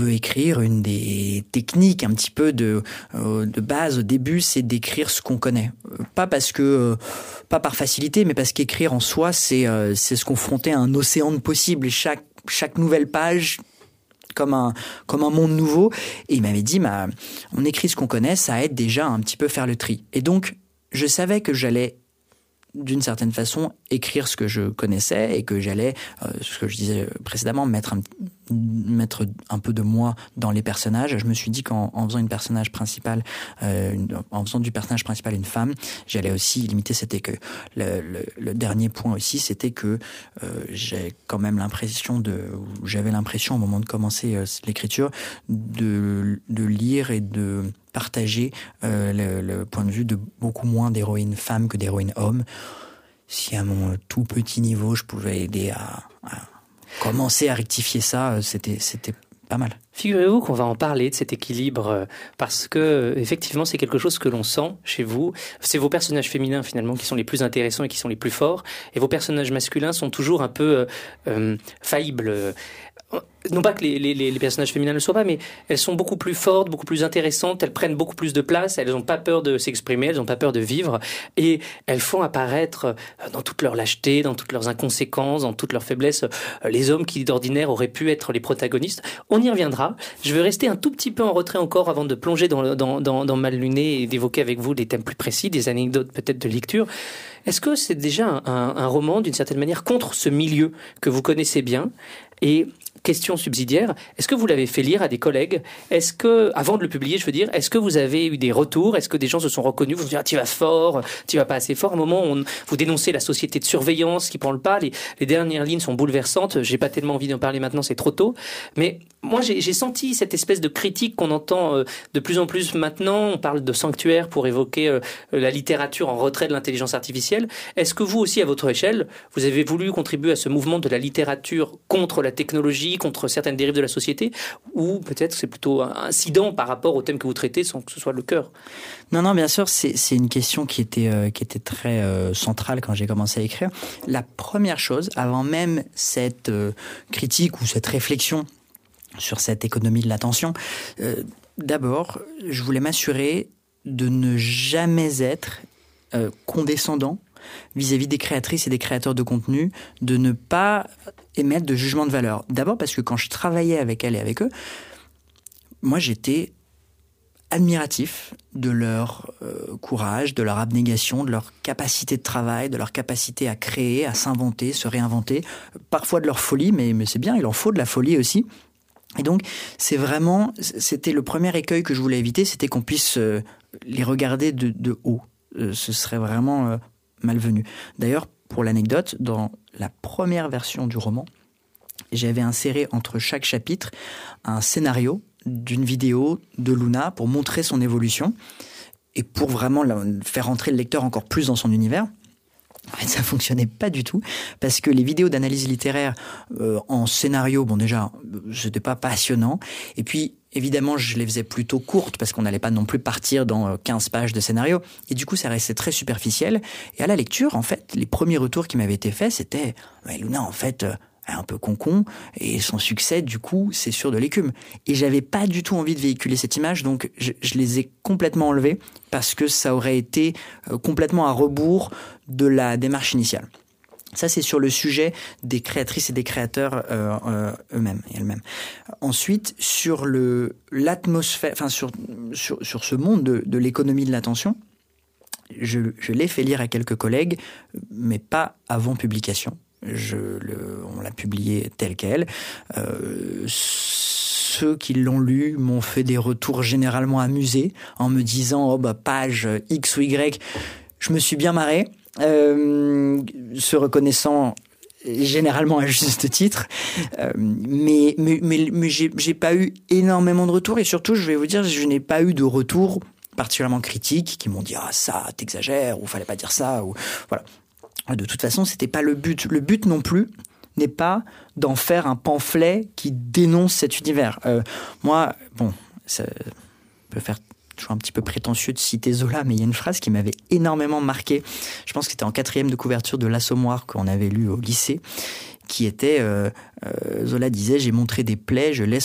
veut écrire, une des techniques un petit peu de base au début, c'est d'écrire ce qu'on connaît. Pas par facilité, mais parce qu'écrire en soi, c'est se confronter à un océan de possibles. Et chaque nouvelle page, comme un monde nouveau. Et il m'avait dit, on écrit ce qu'on connaît, ça aide déjà à un petit peu faire le tri. Et donc, je savais que j'allais, d'une certaine façon, écrire ce que je connaissais et que j'allais, ce que je disais précédemment, mettre un peu de moi dans les personnages. Je me suis dit qu'en faisant en faisant du personnage principal une femme, j'allais aussi limiter cet écueil. Le dernier point aussi, c'était que j'avais l'impression au moment de commencer l'écriture de lire et de partager le point de vue de beaucoup moins d'héroïnes femmes que d'héroïnes hommes. Si à mon tout petit niveau, je pouvais aider à commencer à rectifier ça, c'était pas mal. Figurez-vous qu'on va en parler de cet équilibre parce que effectivement c'est quelque chose que l'on sent chez vous. C'est vos personnages féminins finalement qui sont les plus intéressants et qui sont les plus forts, et vos personnages masculins sont toujours un peu faillibles. Non pas que les personnages féminins ne le soient pas, mais elles sont beaucoup plus fortes, beaucoup plus intéressantes, elles prennent beaucoup plus de place, elles n'ont pas peur de s'exprimer, elles n'ont pas peur de vivre, et elles font apparaître dans toute leur lâcheté, dans toutes leurs inconséquences, dans toutes leurs faiblesses, les hommes qui d'ordinaire auraient pu être les protagonistes. On y reviendra. Je vais rester un tout petit peu en retrait encore avant de plonger dans Mal luné et d'évoquer avec vous des thèmes plus précis, des anecdotes peut-être de lecture. Est-ce que c'est déjà un roman d'une certaine manière contre ce milieu que vous connaissez bien? Et question subsidiaire, est-ce que vous l'avez fait lire à des collègues? Est-ce que, avant de le publier, je veux dire, est-ce que vous avez eu des retours? Est-ce que des gens se sont reconnus? Vous vous dites, tu vas fort, tu vas pas assez fort. À un moment, vous dénoncez la société de surveillance qui prend le pas. Les dernières lignes sont bouleversantes. J'ai pas tellement envie d'en parler maintenant, c'est trop tôt. Mais moi, j'ai senti cette espèce de critique qu'on entend de plus en plus maintenant. On parle de sanctuaire pour évoquer la littérature en retrait de l'intelligence artificielle. Est-ce que vous aussi, à votre échelle, vous avez voulu contribuer à ce mouvement de la littérature contre la technologie, contre certaines dérives de la société, ou peut-être c'est plutôt incident par rapport au thème que vous traitez sans que ce soit le cœur? Non, bien sûr, c'est une question qui était très centrale quand j'ai commencé à écrire. La première chose, avant même cette critique ou cette réflexion sur cette économie de l'attention, d'abord, je voulais m'assurer de ne jamais être condescendant vis-à-vis des créatrices et des créateurs de contenu, de ne pas émettre de jugement de valeur. D'abord parce que quand je travaillais avec elles et avec eux, moi j'étais admiratif de leur courage, de leur abnégation, de leur capacité de travail, de leur capacité à créer, à s'inventer, se réinventer, parfois de leur folie, mais c'est bien, il en faut de la folie aussi. Et donc, c'était le premier écueil que je voulais éviter, c'était qu'on puisse les regarder de haut. Ce serait vraiment malvenu. D'ailleurs, pour l'anecdote, dans la première version du roman, j'avais inséré entre chaque chapitre un scénario d'une vidéo de Luna pour montrer son évolution et pour vraiment faire entrer le lecteur encore plus dans son univers. En fait, ça fonctionnait pas du tout parce que les vidéos d'analyse littéraire en scénario, bon déjà, c'était pas passionnant. Et puis, évidemment, je les faisais plutôt courtes parce qu'on n'allait pas non plus partir dans 15 pages de scénario. Et du coup, ça restait très superficiel. Et à la lecture, en fait, les premiers retours qui m'avaient été faits, c'était « Mais Luna, en fait, elle est un peu con et son succès, du coup, c'est sur de l'écume. » Et j'avais pas du tout envie de véhiculer cette image, donc je les ai complètement enlevées parce que ça aurait été complètement à rebours de la démarche initiale. Ça, c'est sur le sujet des créatrices et des créateurs eux-mêmes et elles-mêmes. Ensuite, sur l'atmosphère, enfin sur ce monde de l'économie de l'attention, je l'ai fait lire à quelques collègues, mais pas avant publication. On l'a publié tel quel. Ceux qui l'ont lu m'ont fait des retours généralement amusés en me disant page X ou Y, je me suis bien marré, se reconnaissant généralement à juste titre, mais j'ai pas eu énormément de retours et surtout je vais vous dire, je n'ai pas eu de retours particulièrement critiques qui m'ont dit ça t'exagères ou fallait pas dire ça ou voilà. De toute façon, c'était pas le but. Le but non plus n'est pas d'en faire un pamphlet qui dénonce cet univers. Moi, ça peut faire toujours un petit peu prétentieux de citer Zola, mais il y a une phrase qui m'avait énormément marqué. Je pense que c'était en 4e de couverture de l'Assommoir qu'on avait lu au lycée, qui était Zola disait « J'ai montré des plaies, je laisse